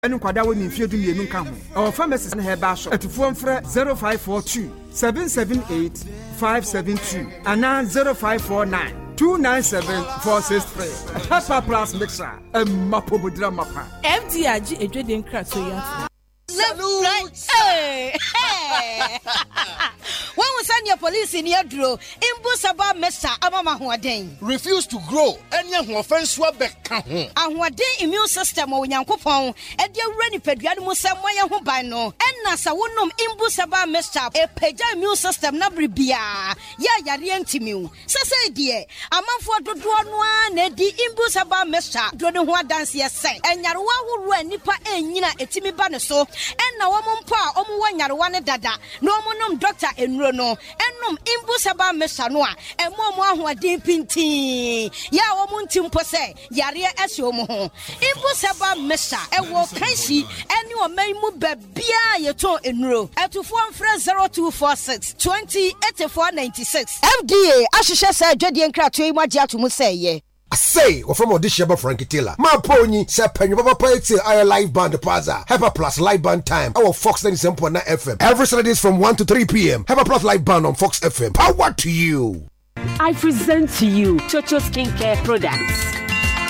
enu kwada wo ni mfie du mienu nka ho our pharmacies na heba shop atufuo mfrɛ 0542 778 572 ana 0549 297 463 Papa Plus mixer mapo budra mapa FDG edweden krato ya Hey! When we send your police in your draw, Imbusaba Mesa Amama Huaden. Refuse to grow, and young offense swabek. And what day immune system or Yankopon, and your ready pediatric somewhere who by no, and Nasa wonum Imbusaba Mesa, a peja immune system nabribia. Ya Yarientimu. Sasa dear, a month for the one, Nedi Imbusaba Mesa, Dronua dance yes, and Yarwa who run Nipa and Yina etimi banaso. And now pa one dada no monum doctor enrono enum imbusaba mesanoa emomo ho adin pinti ya omuntim pose yare asio mo ho imbusaba mesa ewo kansi ene o maimu babia yeto enro atufo mfre 0246 208496 FDA ahihye sa adwade nkrato yi magye atomu seye I say, or from audition by Frankie Taylor. My pony, Sepen, Papa Pay I live band Plaza. Hyper Plus live band time. Our Fox 97.9 FM. Every Saturdays from 1 to 3 p.m. Hyper Plus live band on Fox FM. Power to you. I present to you Chocho Skincare Products.